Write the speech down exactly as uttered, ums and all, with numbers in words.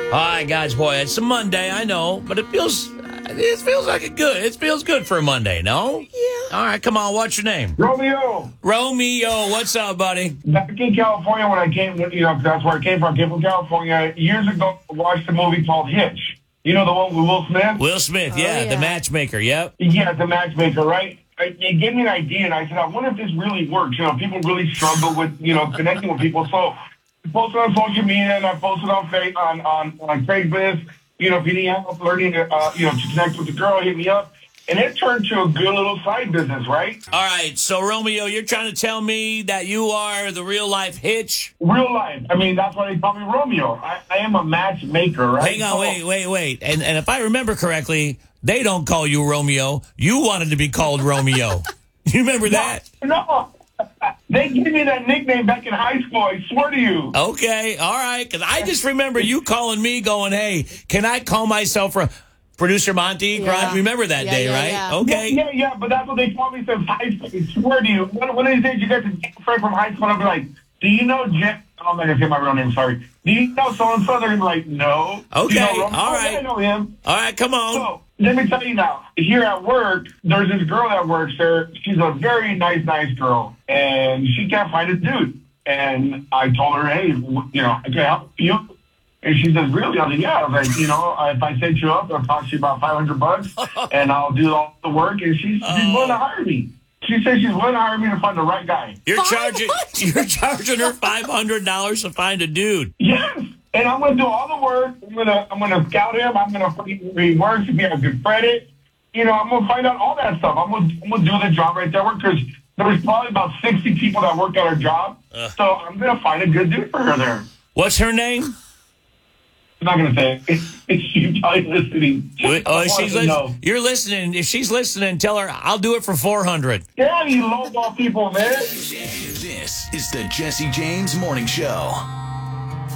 All right, guys, boy, it's a Monday, I know, but it feels it feels like a good. It feels good for a Monday, no? Yeah. All right, come on. What's your name? Romeo. Romeo, what's up, buddy? Back in California when I came, you know, that's where I came from. I came from California. Years ago, I watched a movie called Hitch. You know the one with Will Smith? Will Smith, Oh, yeah, yeah. the matchmaker, yep. Yeah, the matchmaker, right? It gave me an idea, and I said, I wonder if this really works. You know, people really struggle with, you know, connecting with people. So I posted on social media, and I posted on on on, on Craigslist. You know, if you need help learning, uh, you know, to connect with the girl, hit me up. And it turned to a good little side business, right? All right, so Romeo, you're trying to tell me that you are the real life Hitch? Real life. I mean, that's why they call me Romeo. I, I am a matchmaker, right? Hang on, So- wait, wait, wait. And and if I remember correctly, they don't call you Romeo. You wanted to be called Romeo. You remember that? No. They gave me that nickname back in high school, I swear to you. Okay, all right. Because I just remember you calling me going, hey, can I call myself Ro- Producer Monty? Yeah. Remember that Yeah, day, yeah, right? yeah. Okay. Yeah, yeah, but that's what they call me since high school. I swear to you. When, when they say you got a friend from high school, I'll be like, do you know Jen? I'm not going to say my real name, sorry. Do you know so-and-so? They're like, no. Okay, You know, Romeo? all Oh, right. yeah, I know him. All right, come on. So, let me tell you now, here at work, there's this girl that works there. She's a very nice, nice girl, and she can't find a dude. And I told her, hey, w- you know, I can help you. And she says, really? I was like, yeah. I was like, you know, if I set you up, I'll cost you about five hundred bucks, and I'll do all the work. And she's, she's willing to hire me. She says she's willing to hire me to find the right guy. You're five charging hundred you're charging her five hundred dollars to find a dude. Yes. And I'm gonna do all the work. I'm gonna I'm gonna scout him. I'm gonna find where he works, if he has good credit. You know, I'm gonna find out all that stuff. I'm gonna I'm gonna do the job right there because there was probably about sixty people that worked at her job. Uh. So I'm gonna find a good dude for her there. What's her name? I'm not gonna say it. She's probably listening. Oh, I she's wanna lis- know. You're listening. If she's listening, tell her I'll do it for four hundred. Yeah, you lowball people, man. This is the Jesse James Morning Show.